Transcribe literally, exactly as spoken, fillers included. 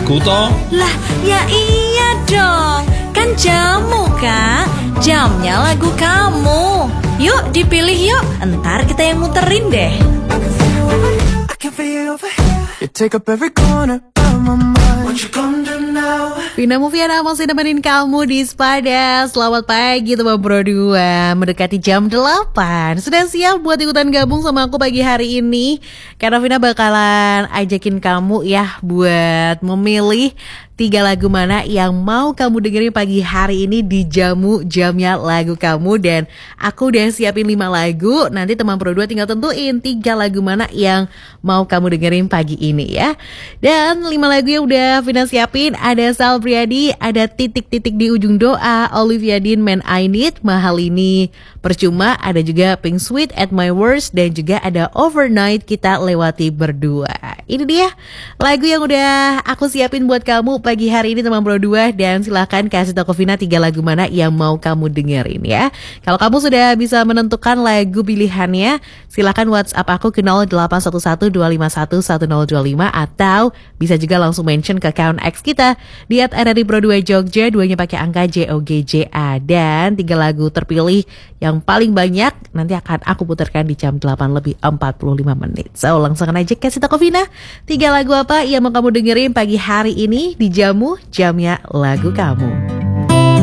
lagu toh. Lah, ya iya dong. Kan jamu, Kak. Jamnya lagu kamu. Yuk dipilih yuk. Entar kita yang muterin deh. You take up every corner of my mind. What you gonna do now? Vina Mufiana masih nemenin kamu di Sepada. Selamat pagi teman Pro dua. Mendekati jam delapan. Sudah siap buat ikutan gabung sama aku pagi hari ini? Karena Vina bakalan ajakin kamu ya buat memilih tiga lagu mana yang mau kamu dengerin pagi hari ini di Jamu Jamnya Lagu Kamu. Dan aku udah siapin lima lagu. Nanti teman Pro dua tinggal tentuin tiga lagu mana yang mau kamu dengerin pagi ini ya. Dan lima lagu yang udah Vina siapin ada Sal Priadi, ada Titik-Titik di Ujung Doa, Olivia Dean, Man I Need, Mahal Ini, Percuma, ada juga Pink Sweet, At My Worst, dan juga ada Overnight Kita Lewati Berdua. Ini dia lagu yang udah aku siapin buat kamu pagi hari ini teman Pro dua. Dan silahkan kasih tau ke Vina tiga lagu mana yang mau kamu dengerin ya. Kalau kamu sudah bisa menentukan lagu pilihannya, silahkan WhatsApp aku ke nol delapan satu satu dua lima satu satu nol dua lima. Atau bisa juga langsung mention ke account X kita di at R R I Pro dua Jogja, duanya pakai angka J O G J A. Dan tiga lagu terpilih yang paling banyak nanti akan aku putarkan di jam delapan lebih empat puluh lima menit. So langsung aja kasih tau ke Vina tiga lagu apa yang mau kamu dengerin pagi hari ini di Jamu Jamnya Lagu Kamu.